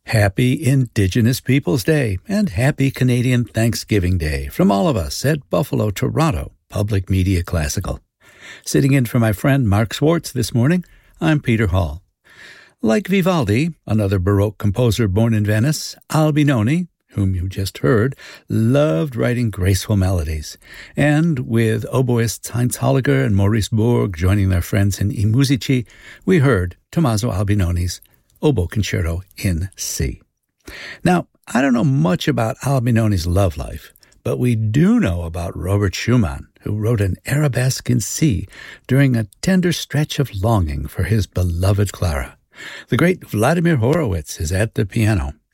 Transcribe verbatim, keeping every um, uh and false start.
Happy Indigenous Peoples Day and Happy Canadian Thanksgiving Day from all of us at Buffalo, Toronto, Public Media Classical. Sitting in for my friend Mark Schwartz this morning, I'm Peter Hall. Like Vivaldi, another Baroque composer born in Venice, Albinoni, whom you just heard, loved writing graceful melodies. And with oboists Heinz Holliger and Maurice Bourg joining their friends in I Musici, we heard Tommaso Albinoni's Oboe Concerto in C. Now, I don't know much about Albinoni's love life, but we do know about Robert Schumann, who wrote an arabesque in C during a tender stretch of longing for his beloved Clara. The great Vladimir Horowitz is at the piano.